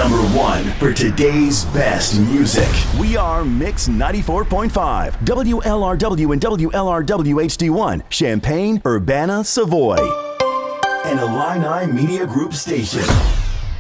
number one for today's best music. We are Mix 94.5, WLRW and WLRW HD1, Champaign, Urbana, Savoy, an Illini Media Group station.